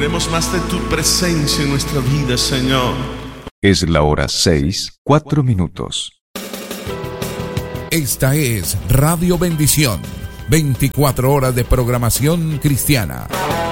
Queremos más de tu presencia en nuestra vida, Señor. Es la hora 6:04. Esta es Radio Bendición, 24 horas de programación cristiana.